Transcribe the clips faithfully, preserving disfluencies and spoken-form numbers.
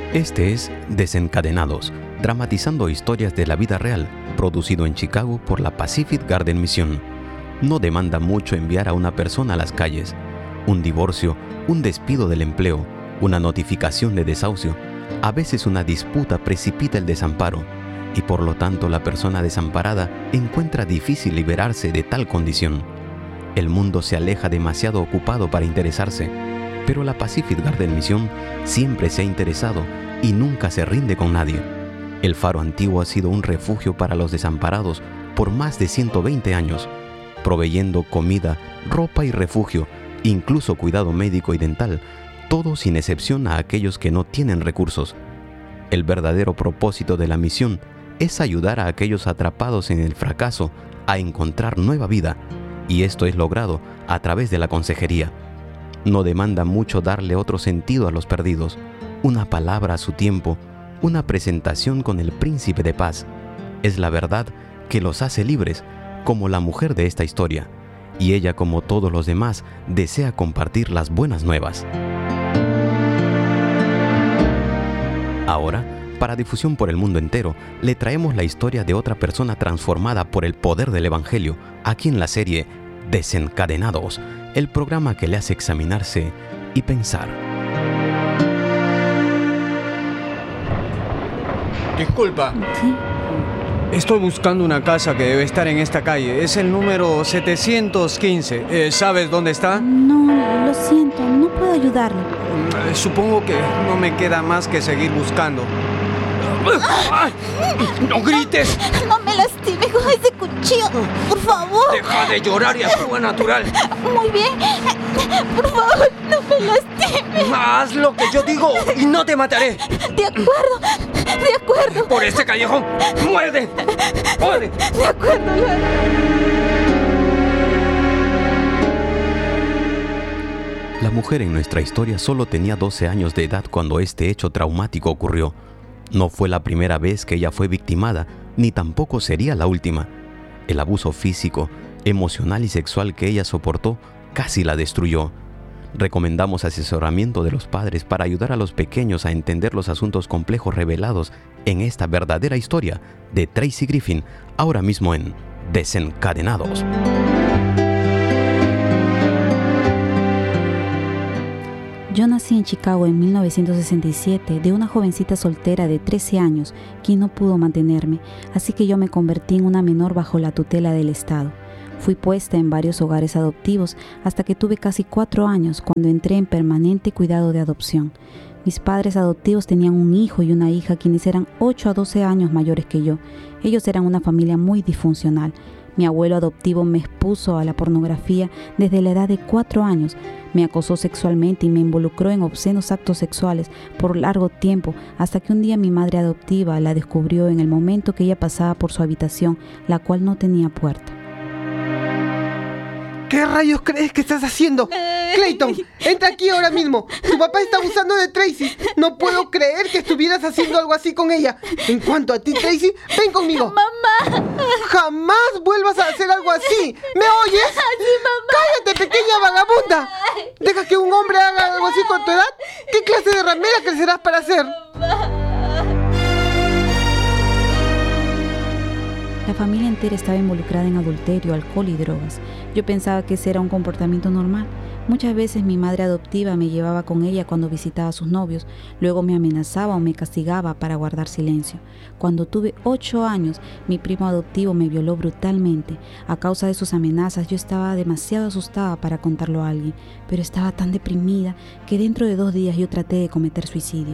Este es Desencadenados, dramatizando historias de la vida real, producido en Chicago por la Pacific Garden Mission. No demanda mucho enviar a una persona a las calles. Un divorcio, un despido del empleo, una notificación de desahucio. A veces una disputa precipita el desamparo y por lo tanto la persona desamparada encuentra difícil liberarse de tal condición. El mundo se aleja demasiado ocupado para interesarse, pero la Pacific Garden Mission siempre se ha interesado y nunca se rinde con nadie. El Faro Antiguo ha sido un refugio para los desamparados por más de ciento veinte años, proveyendo comida, ropa y refugio, incluso cuidado médico y dental, todo sin excepción a aquellos que no tienen recursos. El verdadero propósito de la misión es ayudar a aquellos atrapados en el fracaso a encontrar nueva vida, y esto es logrado a través de la consejería. No demanda mucho darle otro sentido a los perdidos, una palabra a su tiempo, una presentación con el príncipe de paz. Es la verdad que los hace libres, como la mujer de esta historia, y ella, como todos los demás, desea compartir las buenas nuevas. Ahora, para difusión por el mundo entero, le traemos la historia de otra persona transformada por el poder del Evangelio, aquí en la serie Desencadenados, el programa que le hace examinarse y pensar. Disculpa. ¿Sí? Estoy buscando una casa que debe estar en esta calle. Es el número setecientos quince. Eh, ¿Sabes dónde está? No, lo siento, no puedo ayudarle. Eh, Supongo que no me queda más que seguir buscando. ¡Ay! ¡No grites! No me lastime con ese cuchillo, por favor. Deja de llorar y actúa natural. Muy bien. Por favor, no me lastime. Haz lo que yo digo y no te mataré. De acuerdo, de acuerdo. Por este callejón. ¡Muerde! ¡Muerde! De acuerdo, lo haré. La mujer en nuestra historia solo tenía doce años de edad cuando este hecho traumático ocurrió. No fue la primera vez que ella fue victimada, ni tampoco sería la última. El abuso físico, emocional y sexual que ella soportó casi la destruyó. Recomendamos asesoramiento de los padres para ayudar a los pequeños a entender los asuntos complejos revelados en esta verdadera historia de Tracy Griffin, ahora mismo en Desencadenados. Yo nací en Chicago en mil novecientos sesenta y siete de una jovencita soltera de trece años quien no pudo mantenerme, así que yo me convertí en una menor bajo la tutela del Estado. Fui puesta en varios hogares adoptivos hasta que tuve casi cuatro años cuando entré en permanente cuidado de adopción. Mis padres adoptivos tenían un hijo y una hija quienes eran ocho a doce años mayores que yo. Ellos eran una familia muy disfuncional. Mi abuelo adoptivo me expuso a la pornografía desde la edad de cuatro años. Me acosó sexualmente y me involucró en obscenos actos sexuales por largo tiempo, hasta que un día mi madre adoptiva la descubrió en el momento que ella pasaba por su habitación, la cual no tenía puerta. ¿Qué rayos crees que estás haciendo? Clayton, entra aquí ahora mismo. Tu papá está abusando de Tracy. No puedo creer que estuvieras haciendo algo así con ella. En cuanto a ti, Tracy, ven conmigo. ¡Mamá! Jamás vuelvas a hacer algo así. ¿Me oyes? ¡Sí, mamá! ¡Cállate, pequeña vagabunda! ¿Dejas que un hombre haga algo así con tu edad? ¿Qué clase de ramera crecerás para hacer? La familia entera estaba involucrada en adulterio, alcohol y drogas. Yo pensaba que ese era un comportamiento normal. Muchas veces mi madre adoptiva me llevaba con ella cuando visitaba a sus novios. Luego me amenazaba o me castigaba para guardar silencio. Cuando tuve ocho años, mi primo adoptivo me violó brutalmente. A causa de sus amenazas, yo estaba demasiado asustada para contarlo a alguien, pero estaba tan deprimida que dentro de dos días yo traté de cometer suicidio.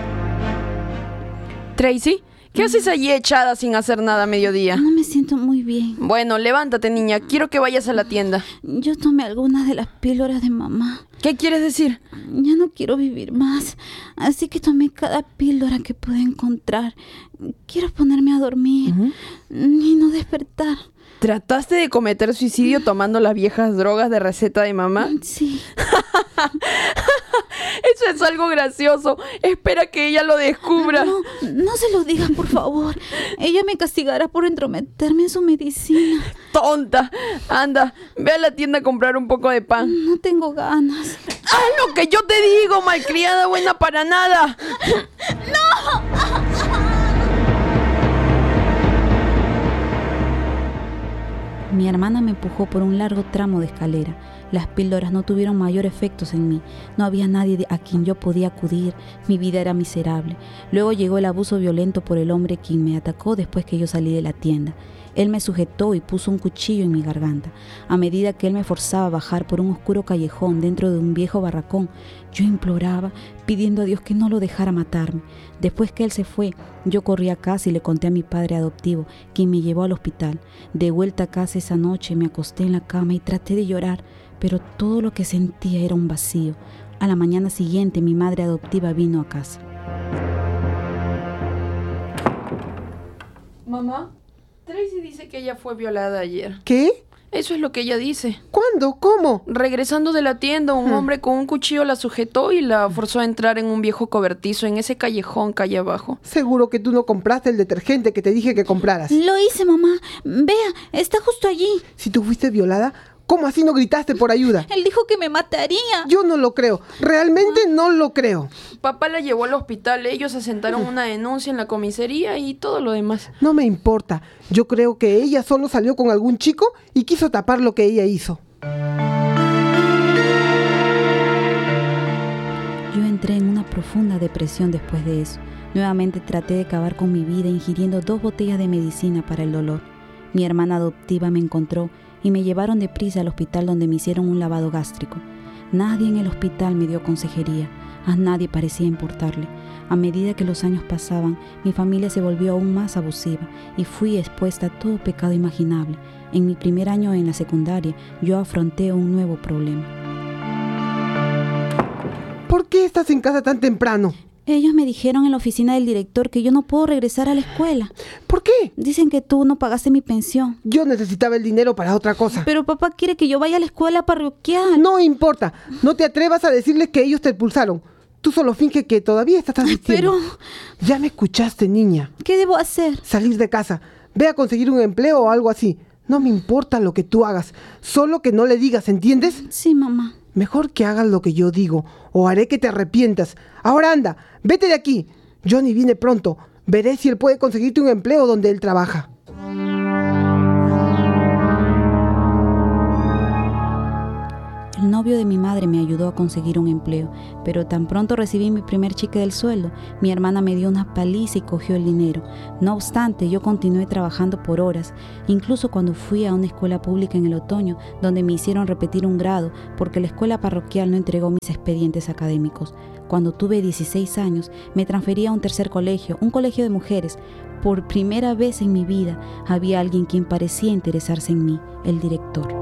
Tracy, ¿qué haces allí echada sin hacer nada a mediodía? No me siento muy bien. Bueno, levántate, niña. Quiero que vayas a la tienda. Yo tomé algunas de las píldoras de mamá. ¿Qué quieres decir? Ya no quiero vivir más, así que tomé cada píldora que pude encontrar. Quiero ponerme a dormir uh-huh. y no despertar. ¿Trataste de cometer suicidio tomando las viejas drogas de receta de mamá? Sí. Eso es algo gracioso. Espera que ella lo descubra. No, no se lo digas, por favor. Ella me castigará por entrometerme en su medicina. ¡Tonta! Anda, ve a la tienda a comprar un poco de pan. No tengo ganas. ¡Haz lo que yo te digo, malcriada buena para nada! Mi hermana me empujó por un largo tramo de escalera. Las píldoras no tuvieron mayor efecto en mí. No había nadie a quien yo podía acudir. Mi vida era miserable. Luego llegó el abuso violento por el hombre quien me atacó después que yo salí de la tienda. Él me sujetó y puso un cuchillo en mi garganta. A medida que él me forzaba a bajar por un oscuro callejón dentro de un viejo barracón, yo imploraba, pidiendo a Dios que no lo dejara matarme. Después que él se fue, yo corrí a casa y le conté a mi padre adoptivo, quien me llevó al hospital. De vuelta a casa esa noche me acosté en la cama y traté de llorar, pero todo lo que sentía era un vacío. A la mañana siguiente mi madre adoptiva vino a casa. Mamá, Tracy dice que ella fue violada ayer. ¿Qué? Eso es lo que ella dice. ¿Cuándo? ¿Cómo? Regresando de la tienda, un Hmm. hombre con un cuchillo la sujetó y la forzó a entrar en un viejo cobertizo en ese callejón calle abajo. Seguro que tú no compraste el detergente que te dije que compraras. Lo hice, mamá. Vea, está justo allí. Si tú fuiste violada, ¿cómo así no gritaste por ayuda? Él dijo que me mataría. Yo no lo creo. Realmente no lo creo. Papá la llevó al hospital, ellos asentaron una denuncia en la comisaría y todo lo demás. No me importa. Yo creo que ella solo salió con algún chico y quiso tapar lo que ella hizo. Yo entré en una profunda depresión después de eso. Nuevamente traté de acabar con mi vida ingiriendo dos botellas de medicina para el dolor. Mi hermana adoptiva me encontró y me llevaron deprisa al hospital donde me hicieron un lavado gástrico. Nadie en el hospital me dio consejería. A nadie parecía importarle. A medida que los años pasaban, mi familia se volvió aún más abusiva y fui expuesta a todo pecado imaginable. En mi primer año en la secundaria, yo afronté un nuevo problema. ¿Por qué estás en casa tan temprano? Ellos me dijeron en la oficina del director que yo no puedo regresar a la escuela. ¿Por qué? Dicen que tú no pagaste mi pensión. Yo necesitaba el dinero para otra cosa. Pero papá quiere que yo vaya a la escuela parroquial. No importa. No te atrevas a decirles que ellos te expulsaron. Tú solo finge que todavía estás asistiendo. Pero... Ya me escuchaste, niña. ¿Qué debo hacer? Salir de casa. Ve a conseguir un empleo o algo así. No me importa lo que tú hagas. Solo que no le digas, ¿entiendes? Sí, mamá. Mejor que hagas lo que yo digo, o haré que te arrepientas. Ahora anda, vete de aquí. Johnny viene pronto. Veré si él puede conseguirte un empleo donde él trabaja. El novio de mi madre me ayudó a conseguir un empleo, pero tan pronto recibí mi primer cheque del sueldo, mi hermana me dio una paliza y cogió el dinero. No obstante, yo continué trabajando por horas, incluso cuando fui a una escuela pública en el otoño, donde me hicieron repetir un grado, porque la escuela parroquial no entregó mis expedientes académicos. Cuando tuve dieciséis años, me transferí a un tercer colegio, un colegio de mujeres. Por primera vez en mi vida, había alguien quien parecía interesarse en mí, el director.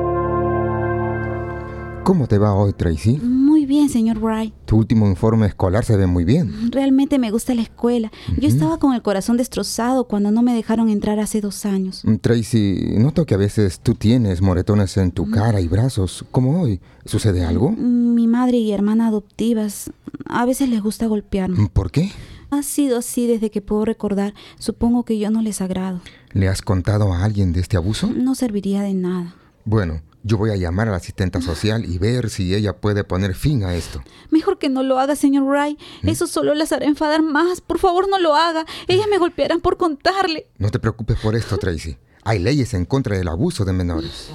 ¿Cómo te va hoy, Tracy? Muy bien, señor Wright. Tu último informe escolar se ve muy bien. Realmente me gusta la escuela. Yo Ujú. estaba con el corazón destrozado cuando no me dejaron entrar hace dos años. Mm, Tracy, noto que a veces tú tienes moretones en tu cara y brazos, como hoy. ¿Sucede algo? Mi madre y hermana adoptivas a veces les gusta golpearme. ¿Por qué? Ha sido así desde que puedo recordar. Supongo que yo no les agrado. ¿Le has contado a alguien de este abuso? No serviría de nada. Bueno, yo voy a llamar a la asistenta social y ver si ella puede poner fin a esto. Mejor que no lo haga, señor Wright. Eso solo las hará enfadar más. Por favor, no lo haga. Ellas me golpearán por contarle. No te preocupes por esto, Tracy. Hay leyes en contra del abuso de menores.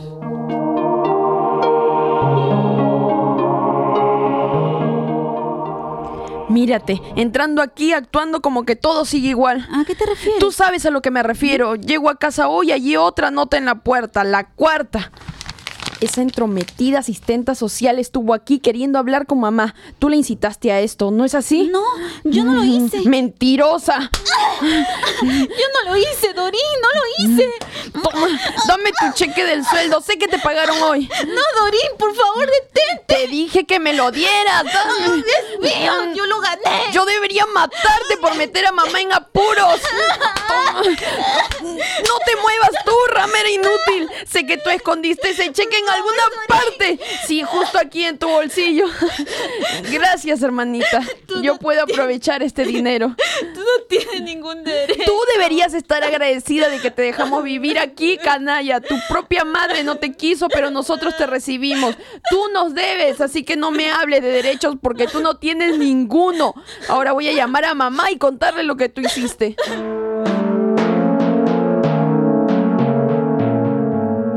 Mírate, entrando aquí, actuando como que todo sigue igual. ¿A qué te refieres? Tú sabes a lo que me refiero. Llego a casa hoy y allí otra nota en la puerta, la cuarta. Esa entrometida asistenta social estuvo aquí queriendo hablar con mamá. Tú le incitaste a esto, ¿no es así? No, yo no lo hice. ¡Mentirosa! Yo no lo hice, Dorín, no lo hice. Toma, dame tu cheque del sueldo. Sé que te pagaron hoy. No, Dorín, por favor, detente. Te dije que me lo dieras. Dame. Es mío, yo lo gané. Yo debería matarte por meter a mamá en apuros. Toma. No te muevas tú, ramera inútil. Sé que tú escondiste ese cheque en alguna parte. Sí, justo aquí en tu bolsillo. Gracias, hermanita. Yo puedo aprovechar este dinero. Tú no tienes ningún derecho. Tú deberías estar agradecida de que te dejamos vivir aquí, canalla. Tu propia madre no te quiso, pero nosotros te recibimos. Tú nos debes, así que no me hables de derechos porque tú no tienes ninguno. Ahora voy a llamar a mamá y contarle lo que tú hiciste.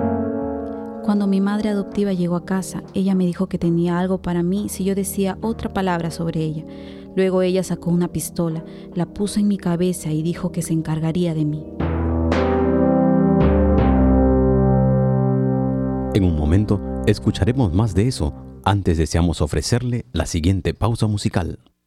mi madre adoptiva llegó a casa, ella me dijo que tenía algo para mí si yo decía otra palabra sobre ella. Luego ella sacó una pistola, la puso en mi cabeza y dijo que se encargaría de mí. En un momento escucharemos más de eso. Antes deseamos ofrecerle la siguiente pausa musical.